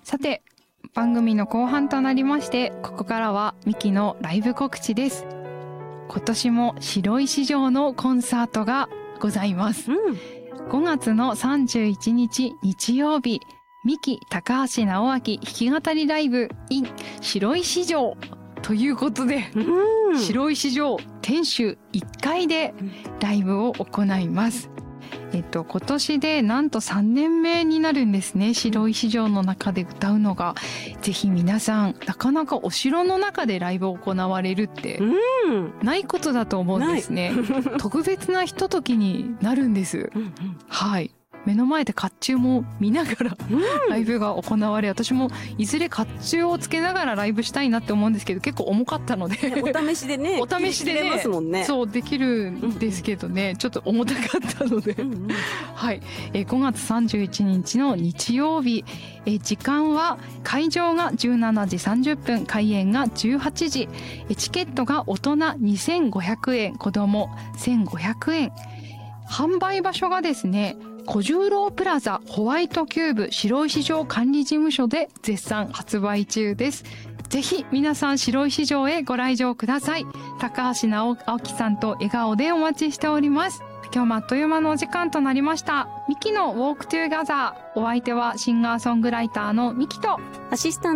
さて番組の後半となりまして、ここからはミキのライブ告知です。今年も白石城のコンサートがございます、5月の31日日曜日、ミキ高橋直明弾き語りライブ in 白石城ということで、白石城天守1階でライブを行います。今年でなんと3年目になるんですね、白石城の中で歌うのが。ぜひ皆さん、なかなかお城の中でライブを行われるってないことだと思うんですね。特別なひとときになるんです、はい。目の前で甲冑も見ながらライブが行われ、私もいずれ甲冑をつけながらライブしたいなって思うんですけど、結構重かったのでお試しでねお試しでね、 ますもんね。 そうできるんですけどね、ちょっと重たかったのではい、5月31日の日曜日、時間は会場が17時30分、開演が18時、チケットが大人2500円、子供1500円。販売場所がですね、小十郎プラザホワイトキューブ白石城管理事務所で絶賛発売中です。ぜひ皆さん白石城へご来場ください。高橋直明さんと笑顔でお待ちしております。今日もあっという間のお時間となりました。ミキのウォークトゥーギャザー、お相手はシンガーソングライターのミキとアシスタント